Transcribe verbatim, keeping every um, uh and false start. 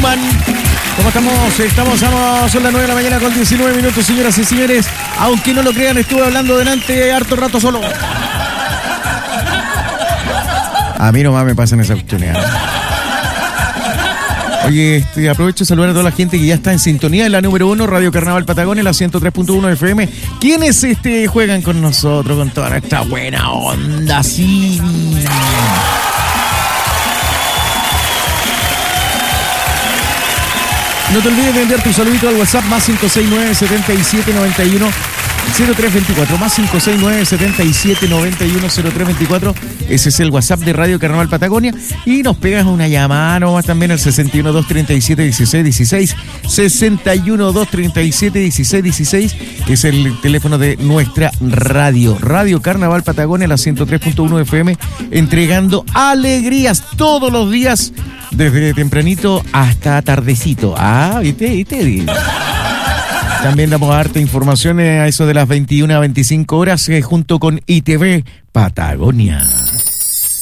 Neumann. ¿Cómo estamos? Estamos, vamos, son las nueve de la mañana con diecinueve minutos, señoras y señores. Aunque no lo crean, estuve hablando delante harto rato solo. A mí nomás me pasan esas oportunidades. Oye, este, aprovecho de saludar a toda la gente que ya está en sintonía en la número uno, Radio Carnaval Patagonia, la ciento tres punto uno F M. ¿Quiénes este, juegan con nosotros, con toda esta buena onda? Sí. No te olvides de enviar tu saludito al WhatsApp más cinco seis nueve, siete siete nueve uno, cero tres dos cuatro, más cinco seis nueve, siete siete nueve uno, cero tres dos cuatro. Ese es el WhatsApp de Radio Carnaval Patagonia. Y nos pegas una llamada nomás también al sesenta y uno, dos treinta y siete, dieciséis dieciséis. sesenta y uno, dos treinta y siete, dieciséis dieciséis, que es el teléfono de nuestra radio. Radio Carnaval Patagonia, la ciento tres punto uno F M, entregando alegrías todos los días, desde tempranito hasta tardecito. Ah, ¿viste? ¿Viste? También damos a darte informaciones a eso de las veintiuna a veinticinco horas eh, junto con I T V Patagonia.